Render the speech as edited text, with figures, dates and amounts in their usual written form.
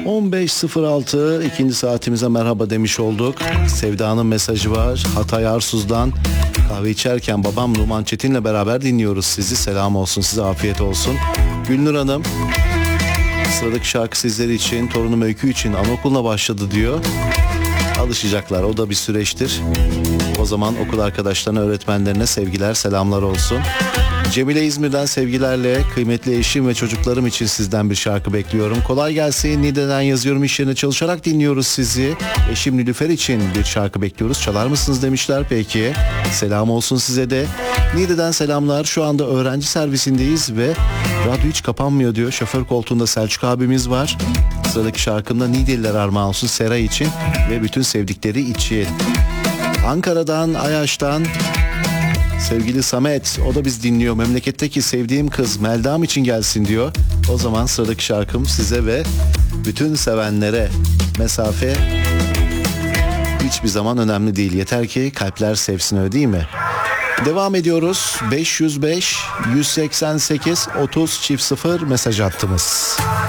15.06 ikinci saatimize merhaba demiş olduk. Sevda'nın mesajı var. Hatay Arsuz'dan kahve içerken babam Numan Çetin'le beraber dinliyoruz sizi. Selam olsun size, afiyet olsun. Gülnur Hanım, sıradaki şarkı sizler için, torunum Öykü için anaokuluna başladı diyor. Alışacaklar, o da bir süreçtir. O zaman okul arkadaşlarına, öğretmenlerine sevgiler, selamlar olsun. Cemile İzmir'den sevgilerle, kıymetli eşim ve çocuklarım için sizden bir şarkı bekliyorum. Kolay gelsin, Niğde'den yazıyorum, iş yerine çalışarak dinliyoruz sizi. Eşim Nilüfer için bir şarkı bekliyoruz, çalar mısınız demişler. Peki, selam olsun size de. Niğde'den selamlar, şu anda öğrenci servisindeyiz ve radyo hiç kapanmıyor diyor. Şoför koltuğunda Selçuk abimiz var. Sıradaki şarkımda Niğdeliler armağan olsun Seray için ve bütün sevdikleri için. Ankara'dan, Ayaş'tan sevgili Samet, o da biz dinliyor. Memleketteki sevdiğim kız Meldam için gelsin diyor. O zaman sıradaki şarkım size ve bütün sevenlere. Mesafe hiçbir zaman önemli değil. Yeter ki kalpler sevsin, öyle değil mi? Devam ediyoruz. 505 188 30 0 mesaj hattımız.